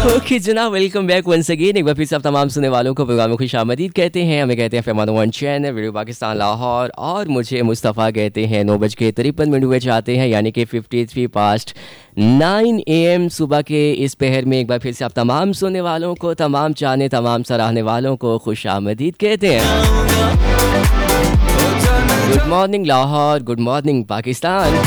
Okay जनाब, welcome back once again. एक बार फिर से आप तमाम सुनने वालों को प्रोग्राम में खुशामदीद कहते हैं। हमें कहते हैं FM101 channel radio Pakistan Lahore, और मुझे मुस्तफ़ा कहते हैं। 9:53 हुए चाहते हैं, यानी कि 53 पास्ट 9 AM सुबह के इस पहर में एक बार फिर से आप तमाम सुनने वालों को, तमाम चाहने, तमाम सराहने वालों को खुशामदीद कहते हैं। Good morning Lahore, good morning Pakistan.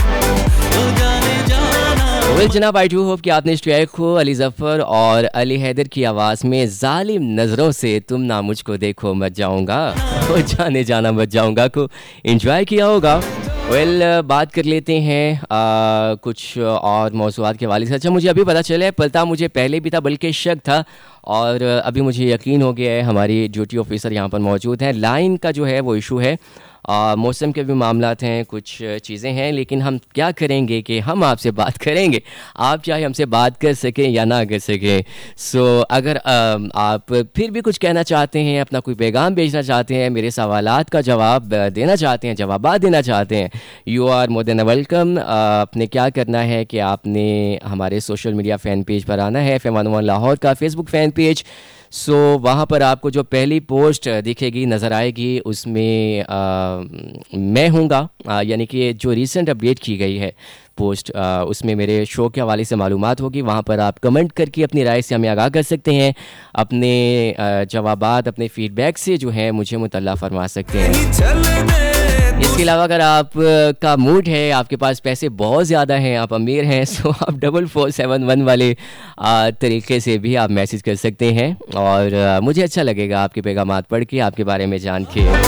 Well जनाब, आई डू होप कि आपने इस ट्रैक को अली जफ़र और अली हैदर की आवाज़ में ज़ालिम नज़रों से तुम ना मुझको देखो मत जाऊँगा, ओ जाने जाना मत जाऊँगा को एंजॉय किया होगा। वेल बात कर लेते हैं कुछ और मौज़ूआत के हवाले से। अच्छा, मुझे अभी पता चला है, पता मुझे पहले भी था बल्कि शक था, और अभी मुझे यकीन हो गया है। हमारी ड्यूटी ऑफिसर यहाँ पर मौजूद हैं। लाइन का जो है वो इशू है, मौसम के भी मामलात हैं, कुछ चीज़ें हैं, लेकिन हम क्या करेंगे कि हम आपसे बात करेंगे, आप चाहे हमसे बात कर सकें या ना कर सकें। सो अगर आप फिर भी कुछ कहना चाहते हैं, अपना कोई पैगाम भेजना चाहते हैं, मेरे सवालात का जवाब देना चाहते हैं, जवाबात देना चाहते हैं, you are more than welcome. आपने क्या करना है कि आपने हमारे सोशल मीडिया फ़ैन पेज पर आना है, FM101 लाहौर का फेसबुक फ़ैन पेज। सो वहाँ पर आपको जो पहली पोस्ट दिखेगी, नज़र आएगी, उसमें मैं हूँगा, यानी कि जो रीसेंट अपडेट की गई है पोस्ट, उसमें मेरे शो के हवाले से मालूमात होगी। वहाँ पर आप कमेंट करके अपनी राय से हमें आगाह कर सकते हैं, अपने जवाबात, अपने फीडबैक से जो है मुझे मुतल्ला फरमा सकते हैं। इसके अलावा अगर आप का मूड है, आपके पास पैसे बहुत ज़्यादा हैं, आप अमीर हैं, सो आप 4471 वाले तरीके से भी आप मैसेज कर सकते हैं, और मुझे अच्छा लगेगा आपके पैगामात पढ़ के, आपके बारे में जान के।